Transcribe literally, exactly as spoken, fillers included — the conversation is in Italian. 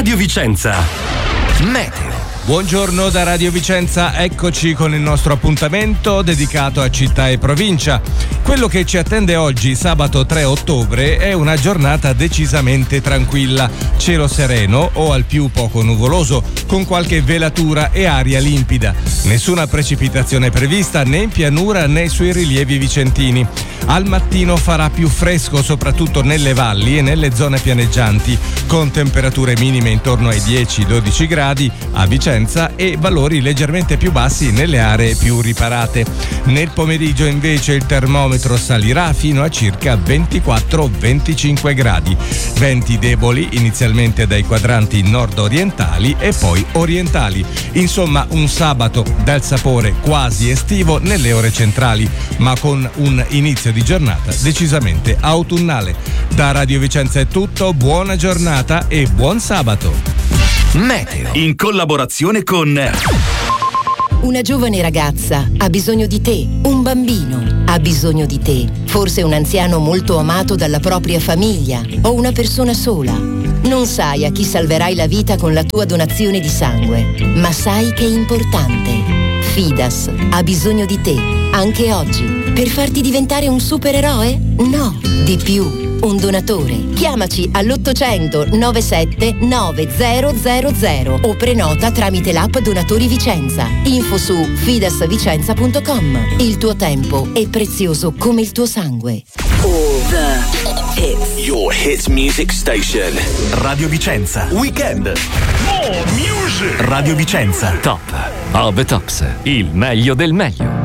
Radio Vicenza. Meteo. Buongiorno da Radio Vicenza, eccoci con il nostro appuntamento dedicato a città e provincia. Quello che ci attende oggi, sabato tre ottobre, è una giornata decisamente tranquilla, cielo sereno o al più poco nuvoloso, con qualche velatura e aria limpida. Nessuna precipitazione prevista né in pianura né sui rilievi vicentini. Al mattino farà più fresco soprattutto nelle valli e nelle zone pianeggianti, con temperature minime intorno ai dieci dodici gradi a Vicenza e valori leggermente più bassi nelle aree più riparate. Nel pomeriggio invece il termometro salirà fino a circa ventiquattro venticinque gradi. Venti deboli inizialmente dai quadranti nord-orientali e poi orientali. Insomma, un sabato dal sapore quasi estivo nelle ore centrali, ma con un inizio di giornata decisamente autunnale. Da Radio Vicenza è tutto, buona giornata e buon sabato. Meteo. In collaborazione con Una giovane ragazza ha bisogno di te, un bambino ha bisogno di te, forse un anziano molto amato dalla propria famiglia o una persona sola. Non sai a chi salverai la vita con la tua donazione di sangue, ma sai che è importante. Fidas ha bisogno di te, anche oggi, per farti diventare un supereroe? No, di più. Un donatore. Chiamaci all'ottocento novantasette novecento o prenota tramite l'app Donatori Vicenza. Info su fidasvicenza punto com. Il tuo tempo è prezioso come il tuo sangue. All the hits. Your hits music station. Radio Vicenza. Weekend. More music. Radio Vicenza. Top of the Tops. Il meglio del meglio.